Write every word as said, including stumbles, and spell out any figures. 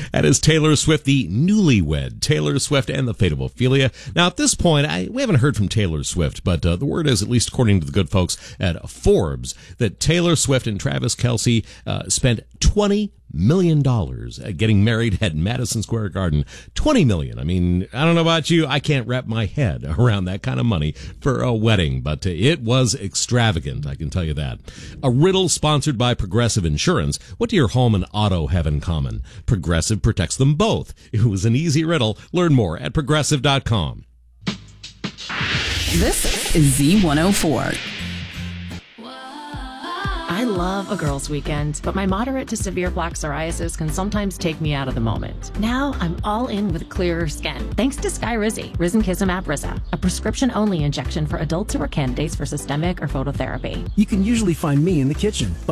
That is Taylor Swift, the newlywed Taylor Swift and the fate of Ophelia. Now, at this point, I, we haven't heard from Taylor Swift, but uh, the word is, at least according to the good folks at Forbes, that Taylor Swift and Travis Kelce uh, spent twenty million dollars getting married at Madison Square Garden. twenty million dollars. I mean, I don't know about you. I can't wrap my head around that kind of money for a wedding, but it was extravagant, I can tell you that. A riddle sponsored by Progressive Insurance. What do your home and auto have in common? Progressive protects them both. It was an easy riddle. Learn more at progressive dot com. This is Z one oh four. I love a girls' weekend, but my moderate to severe plaque psoriasis can sometimes take me out of the moment. Now I'm all in with clearer skin, thanks to Skyrizi, Risankizumab Riza, a prescription-only injection for adults who are candidates for systemic or phototherapy. You can usually find me in the kitchen.